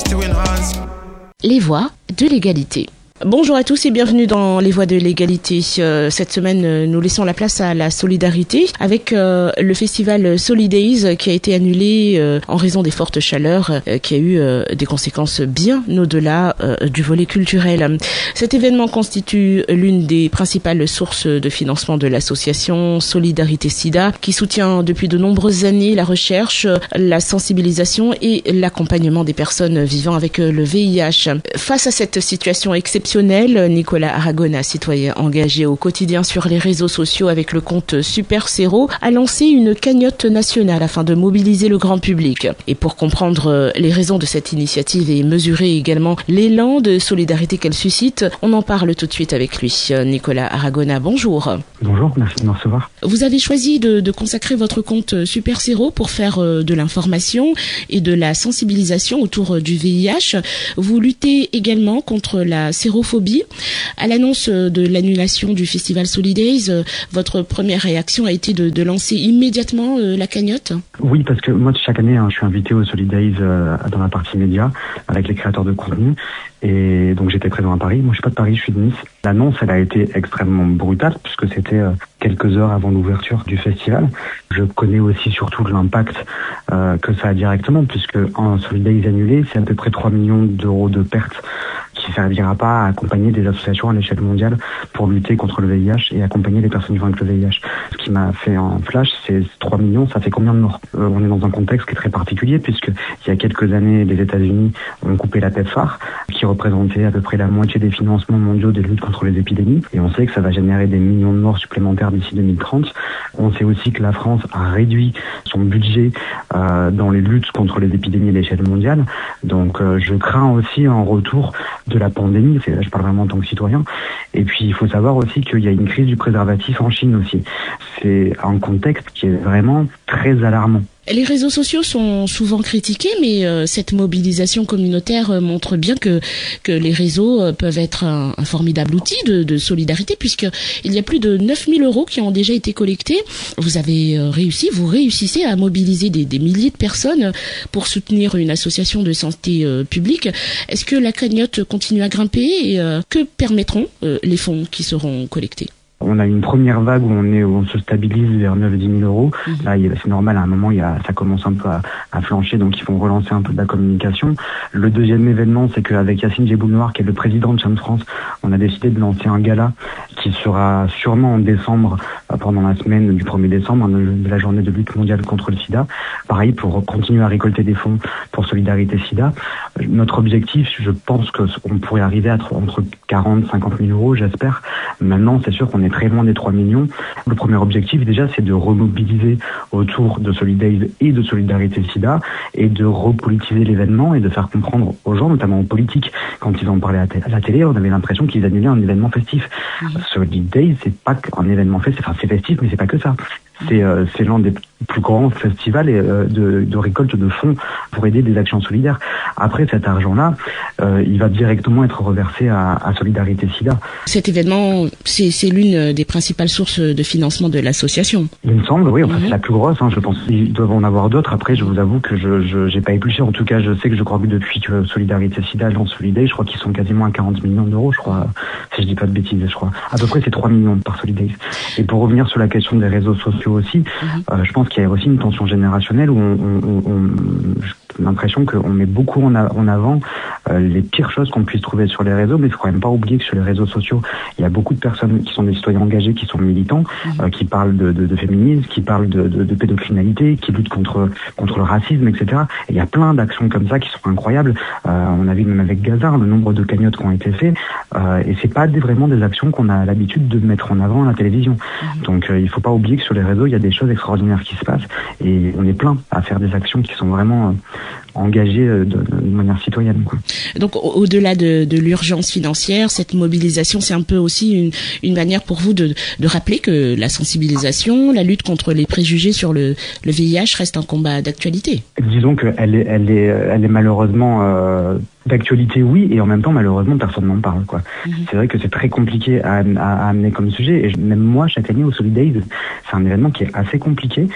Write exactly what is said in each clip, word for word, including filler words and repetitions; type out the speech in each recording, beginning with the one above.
Les voix de l'égalité. Bonjour à tous et bienvenue dans Les Voix de l'égalité. Euh, cette semaine, euh, nous laissons la place à la solidarité avec euh, le festival Solidays qui a été annulé euh, en raison des fortes chaleurs euh, qui a eu euh, des conséquences bien au-delà euh, du volet culturel. Cet événement constitue l'une des principales sources de financement de l'association Solidarité Sida qui soutient depuis de nombreuses années la recherche, la sensibilisation et l'accompagnement des personnes vivant avec le V I H. Face à cette situation exceptionnelle, Nicolas Aragona, citoyen engagé au quotidien sur les réseaux sociaux avec le compte Super Zéro, a lancé une cagnotte nationale afin de mobiliser le grand public. Et pour comprendre les raisons de cette initiative et mesurer également l'élan de solidarité qu'elle suscite, on en parle tout de suite avec lui. Nicolas Aragona, bonjour. Bonjour, merci de me recevoir. Vous avez choisi de, de consacrer votre compte Super Zéro pour faire de l'information et de la sensibilisation autour du V I H. Vous luttez également contre la sérophobie. À l'annonce de l'annulation du festival Solidays, votre première réaction a été de, de lancer immédiatement la cagnotte ? Oui, parce que moi, chaque année, hein, je suis invité au Solidays euh, dans la partie média avec les créateurs de contenu. Et donc, j'étais présent à Paris. Moi, je suis pas de Paris, je suis de Nice. L'annonce, elle a été extrêmement brutale puisque c'était euh, quelques heures avant l'ouverture du festival. Je connais aussi surtout l'impact euh, que ça a directement puisque un Solidays annulé, c'est à peu près trois millions d'euros de pertes qui ne servira pas à accompagner des associations à l'échelle mondiale pour lutter contre le V I H et accompagner les personnes vivant avec le V I H. Ce qui m'a fait un flash, c'est trois millions, ça fait combien de morts ? euh, On est dans un contexte qui est très particulier puisque il y a quelques années, les États-Unis ont coupé la PEPFAR qui représentait à peu près la moitié des financements mondiaux des luttes contre les épidémies et on sait que ça va générer des millions de morts supplémentaires d'ici deux mille trente. On sait aussi que la France a réduit son budget euh, dans les luttes contre les épidémies à l'échelle mondiale. Donc euh, je crains aussi un retour de la pandémie, c'est, là je parle vraiment en tant que citoyen. Et puis il faut savoir aussi qu'il y a une crise du préservatif en Chine aussi. C'est un contexte qui est vraiment très alarmant. Les réseaux sociaux sont souvent critiqués, mais euh, cette mobilisation communautaire euh, montre bien que que les réseaux euh, peuvent être un, un formidable outil de, de solidarité, puisque il y a plus de neuf mille euros qui ont déjà été collectés. Vous avez euh, réussi, vous réussissez à mobiliser des, des milliers de personnes pour soutenir une association de santé euh, publique. Est-ce que la cagnotte continue à grimper et euh, que permettront euh, les fonds qui seront collectés ? On a une première vague où on est, où on se stabilise vers neuf à dix mille euros. Mmh. Là, c'est normal, à un moment, il y a, ça commence un peu à, à flancher, donc ils vont relancer un peu de la communication. Le deuxième événement, c'est qu'avec Yacine Jeboul-Noir, qui est le président de Cham France, on a décidé de lancer un gala qui sera sûrement en décembre, pendant la semaine du premier décembre, de la journée de lutte mondiale contre le sida. Pareil, pour continuer à récolter des fonds pour Solidarité Sida. Notre objectif, je pense qu'on pourrait arriver à entre quarante et cinquante mille euros, j'espère. Maintenant, c'est sûr qu'on est très loin des trois millions. Le premier objectif, déjà, c'est de remobiliser autour de Solidays et de Solidarité Sida et de repolitiser l'événement et de faire comprendre aux gens, notamment aux politiques, quand ils en parlaient à la télé, on avait l'impression qu'ils annulaient un événement festif. Mmh. Solidays, c'est pas qu'un événement festif, enfin c'est festif, mais c'est pas que ça. C'est, euh, c'est l'un des plus grands festivals euh, de, de récolte de fonds pour aider des actions solidaires. Après, cet argent-là, euh, il va directement être reversé à, à Solidarité Sida. Cet événement, c'est, c'est l'une des principales sources de financement de l'association. Il me semble, oui. Enfin, mmh. c'est la plus grosse. Hein, je pense qu'ils doivent en avoir d'autres. Après, je vous avoue que je, je j'ai pas épluché. En tout cas, je sais que je crois que depuis que Solidarité Sida lance Solidays, je crois qu'ils sont quasiment à quarante millions d'euros, je crois. Si je dis pas de bêtises, je crois. À peu près, c'est trois millions par Solidays. Et pour revenir sur la question des réseaux sociaux aussi, mmh. euh, je pense qu'il y a aussi une tension générationnelle où on, on, on, j'ai l'impression qu'on met beaucoup en, a, en avant euh, les pires choses qu'on puisse trouver sur les réseaux, mais il faut quand même pas oublier que sur les réseaux sociaux, il y a beaucoup de personnes qui sont des citoyens engagés, qui sont militants, mmh. euh, qui parlent de, de, de féminisme, qui parlent de, de, de pédocriminalité, qui luttent contre contre le racisme, et cetera. Et il y a plein d'actions comme ça qui sont incroyables. Euh, on a vu même avec Gaza le nombre de cagnottes qui ont été faites, euh, et c'est pas des, vraiment des actions qu'on a l'habitude de mettre en avant à la télévision. Mmh. Donc euh, il faut pas oublier que sur les réseaux, il y a des choses extraordinaires qui se passent, et on est plein à faire des actions qui sont vraiment euh, engagées de, de, de manière citoyenne, quoi. Donc au-delà de, de l'urgence financière, cette mobilisation, c'est un peu aussi une, une manière pour vous de, de rappeler que la sensibilisation, la lutte contre les préjugés sur le, le V I H reste un combat d'actualité. Disons qu'elle est, elle est, elle est malheureusement euh, d'actualité, oui, et en même temps, malheureusement, personne n'en parle, quoi. Mm-hmm. C'est vrai que c'est très compliqué à, à, à amener comme sujet, et même moi, chaque année au Solidays, c'est un événement qui est assez compliqué.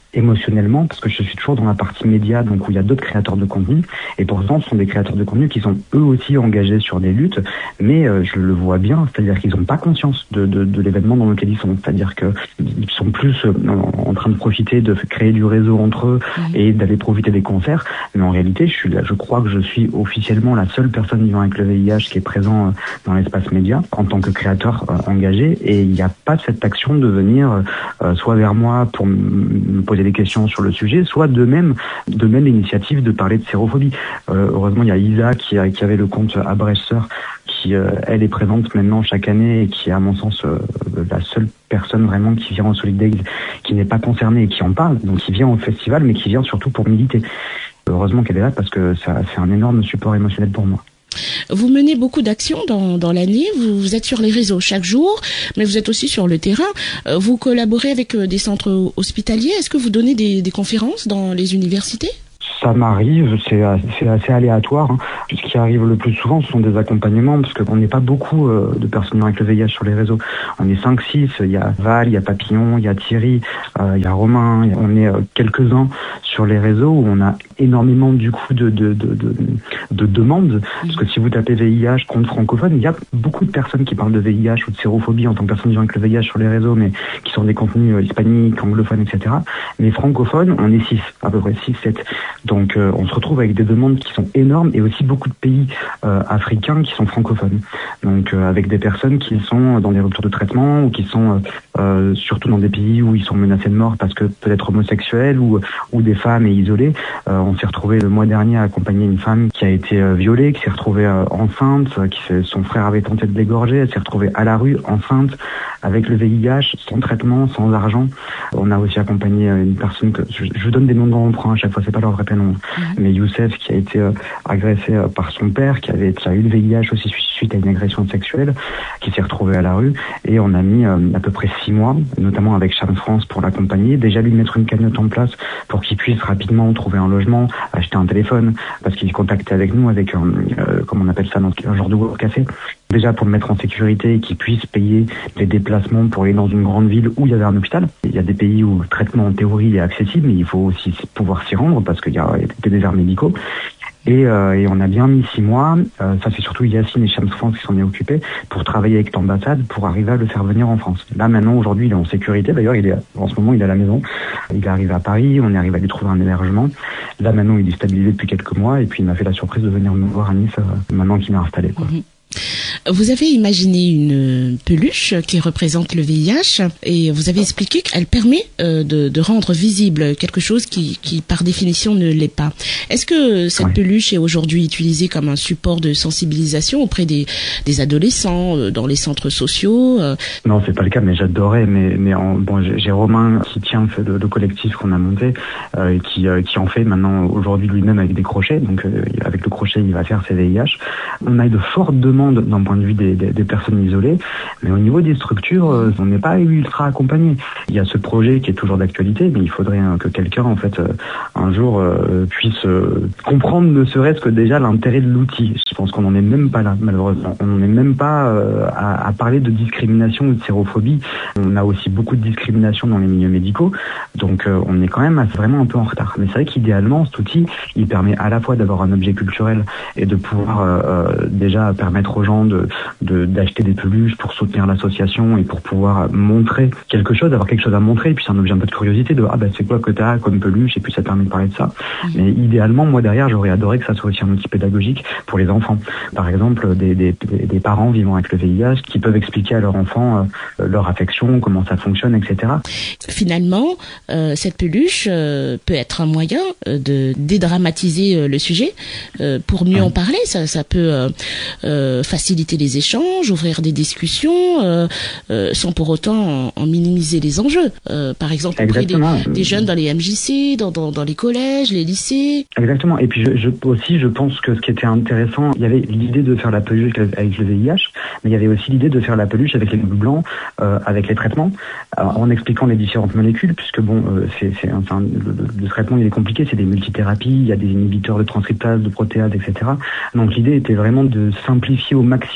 émotionnellement, parce que je suis toujours dans la partie média, donc où il y a d'autres créateurs de contenu, et pourtant ce sont des créateurs de contenu qui sont eux aussi engagés sur des luttes, mais euh, je le vois bien, c'est-à-dire qu'ils n'ont pas conscience de, de, de l'événement dans lequel ils sont, c'est-à-dire qu'ils sont plus euh, en, en train de profiter de créer du réseau entre eux mmh. et d'aller profiter des concerts, mais en réalité je suis là, je crois que je suis officiellement la seule personne vivant avec le V I H qui est présent euh, dans l'espace média en tant que créateur euh, engagé, et il n'y a pas cette action de venir euh, soit vers moi pour me poser des questions sur le sujet, soit de même de même l'initiative de parler de sérophobie. Euh, heureusement, il y a Isa qui, a, qui avait le compte Abresseur, qui euh, elle est présente maintenant chaque année et qui est à mon sens euh, la seule personne vraiment qui vient en Solid Days, qui n'est pas concernée et qui en parle, donc qui vient au festival mais qui vient surtout pour militer. Heureusement qu'elle est là parce que ça c'est un énorme support émotionnel pour moi. Vous menez beaucoup d'actions dans, dans l'année, vous, vous êtes sur les réseaux chaque jour, mais vous êtes aussi sur le terrain. Vous collaborez avec des centres hospitaliers. Est-ce que vous donnez des, des conférences dans les universités ? Ça m'arrive, c'est assez, assez aléatoire. Hein. Ce qui arrive le plus souvent, ce sont des accompagnements, parce qu'on n'est pas beaucoup euh, de personnes avec le V I H sur les réseaux. On est cinq six, il y a Val, il y a Papillon, il y a Thierry, euh, il y a Romain, y a, on est euh, quelques-uns sur les réseaux où on a énormément du coup de, de, de, de, de demandes, parce que si vous tapez V I H compte francophone, il y a beaucoup de personnes qui parlent de V I H ou de sérophobie en tant que personnes vivant avec le V I H sur les réseaux, mais qui sont des contenus euh, hispaniques, anglophones, et cetera. Mais francophones, on est six, à peu près six sept. Donc euh, on se retrouve avec des demandes qui sont énormes et aussi beaucoup de pays euh, africains qui sont francophones. Donc euh, avec des personnes qui sont dans des ruptures de traitement ou qui sont euh, surtout dans des pays où ils sont menacés de mort parce que peut-être homosexuels ou, ou des femmes et isolées. Euh, on s'est retrouvé le mois dernier à accompagner une femme qui a été euh, violée, qui s'est retrouvée euh, enceinte, qui s'est, son frère avait tenté de l'égorger, elle s'est retrouvée à la rue enceinte avec le V I H, sans traitement, sans argent. On a aussi accompagné une personne que je, je donne des noms d'emprunt à chaque fois, c'est pas leur vrai prénom. Mmh. Mais Youssef qui a été euh, agressé euh, par son père, qui avait qui a eu le V I H aussi suite à une agression sexuelle, qui s'est retrouvé à la rue, et on a mis euh, à peu près six mois, notamment avec Charme France pour l'accompagner, déjà lui mettre une cagnotte en place pour qu'il puisse rapidement trouver un logement, acheter un téléphone, parce qu'il est contacté avec nous avec un, euh, comment on appelle ça, donc un genre de café, déjà pour le mettre en sécurité et qu'il puisse payer les déplacements pour aller dans une grande ville où il y avait un hôpital. Il y a des pays où le traitement en théorie est accessible, mais il faut aussi pouvoir s'y rendre parce qu'il y a des déserts médicaux. Et, euh, et on a bien mis six mois, euh, ça c'est surtout Yacine et Shams France qui s'en est occupés, pour travailler avec l'ambassade pour arriver à le faire venir en France. Là maintenant, aujourd'hui, il est en sécurité, d'ailleurs il est en ce moment il est à la maison, il est arrivé à Paris, on est arrivé à lui trouver un hébergement. Là maintenant il est stabilisé depuis quelques mois et puis il m'a fait la surprise de venir me voir à Nice euh, maintenant qu'il est installé, quoi. Mmh. Vous avez imaginé une peluche qui représente le V I H et vous avez expliqué qu'elle permet euh, de, de rendre visible quelque chose qui, qui par définition ne l'est pas. Est-ce que cette ouais. peluche est aujourd'hui utilisée comme un support de sensibilisation auprès des, des adolescents, euh, dans les centres sociaux euh... Non, c'est pas le cas, mais j'adorais. Mais, mais en, bon, j'ai Romain qui tient le, le collectif qu'on a monté, euh, qui, euh, qui en fait maintenant aujourd'hui lui-même avec des crochets. Donc euh, avec le crochet, il va faire ses V I H. On a de fortes demandes d'un point de vue des, des, des personnes isolées, mais au niveau des structures, euh, on n'est pas ultra accompagné. Il y a ce projet qui est toujours d'actualité, mais il faudrait hein, que quelqu'un, en fait, euh, un jour euh, puisse euh, comprendre ne serait-ce que déjà l'intérêt de l'outil. Je pense qu'on n'en est même pas là, malheureusement. On n'en est même pas euh, à, à parler de discrimination ou de sérophobie. On a aussi beaucoup de discrimination dans les milieux médicaux, donc euh, on est quand même vraiment un peu en retard. Mais c'est vrai qu'idéalement, cet outil, il permet à la fois d'avoir un objet culturel et de pouvoir euh, euh, déjà permettre aux gens de, de d'acheter des peluches pour soutenir l'association et pour pouvoir montrer quelque chose, avoir quelque chose à montrer, et puis c'est un objet un peu de curiosité de ah ben c'est quoi que t'as comme peluche, et puis ça permet de parler de ça. Mais idéalement, moi derrière, j'aurais adoré que ça soit aussi un outil pédagogique pour les enfants. Par exemple, des, des, des parents vivant avec le V I H qui peuvent expliquer à leur enfant euh, leur affection, comment ça fonctionne, et cetera. Finalement, euh, cette peluche euh, peut être un moyen euh, de dédramatiser euh, le sujet euh, pour mieux ouais. en parler. Ça, ça peut euh, euh, faciliter les échanges, ouvrir des discussions, euh, euh, sans pour autant en, en minimiser les enjeux. Euh, par exemple, auprès des, des jeunes dans les M J C, dans, dans, dans les collèges, les lycées. Exactement. Et puis je, je, aussi, je pense que ce qui était intéressant, il y avait l'idée de faire la peluche avec le V I H, mais il y avait aussi l'idée de faire la peluche avec les globules blancs, euh, avec les traitements, alors, en expliquant les différentes molécules, puisque bon, euh, c'est, c'est enfin, le, le traitement il est compliqué, c'est des multithérapies, il y a des inhibiteurs de transcriptase, de protéase, et cetera. Donc l'idée était vraiment de simplifier au maximum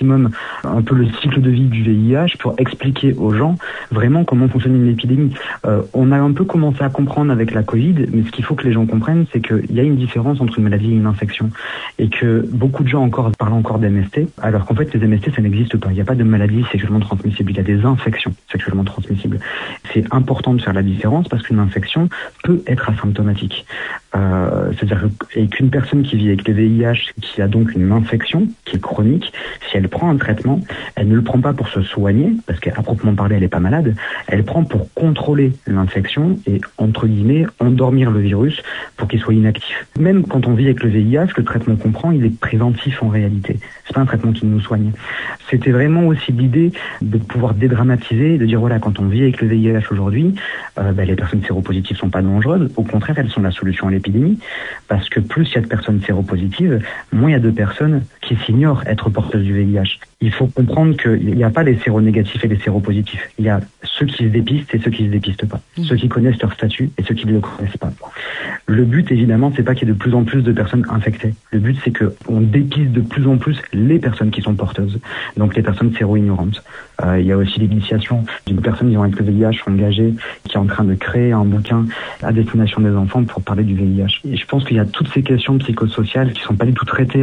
maximum un peu le cycle de vie du V I H pour expliquer aux gens vraiment comment fonctionne une épidémie. Euh, on a un peu commencé à comprendre avec la Covid, mais ce qu'il faut que les gens comprennent, c'est qu'il y a une différence entre une maladie et une infection. Et que beaucoup de gens encore parlent encore d'M S T, alors qu'en fait les M S T ça n'existe pas. Il n'y a pas de maladie sexuellement transmissible, il y a des infections sexuellement transmissibles. C'est important de faire la différence parce qu'une infection peut être asymptomatique. Euh, c'est-à-dire que, et qu'une personne qui vit avec le V I H, qui a donc une infection qui est chronique, si elle prend un traitement, elle ne le prend pas pour se soigner, parce qu'à proprement parler, elle n'est pas malade, elle prend pour contrôler l'infection et, entre guillemets, endormir le virus pour qu'il soit inactif. Même quand on vit avec le V I H, le traitement qu'on prend, il est préventif en réalité. C'est pas un traitement qui nous soigne. C'était vraiment aussi l'idée de pouvoir dédramatiser, de dire voilà, quand on vit avec le V I H aujourd'hui, euh, ben, les personnes séropositives sont pas dangereuses. Au contraire, elles sont la solution à l'épidémie, parce que plus il y a de personnes séropositives, moins il y a de personnes qui s'ignorent être porteuses du V I H. Il faut comprendre qu'il n'y a pas les séronégatifs et les séropositifs. Il y a ceux qui se dépistent et ceux qui se dépistent pas. Mmh. Ceux qui connaissent leur statut et ceux qui ne le connaissent pas. Le but, évidemment, c'est pas qu'il y ait de plus en plus de personnes infectées. Le but, c'est qu'on dépiste de plus en plus les personnes qui sont porteuses. Donc les personnes séro-ignorantes. Euh, il y a aussi l'initiation d'une personne vivant avec le V I H engagée qui est en train de créer un bouquin à destination des enfants pour parler du V I H. Et je pense qu'il y a toutes ces questions psychosociales qui sont pas du tout traitées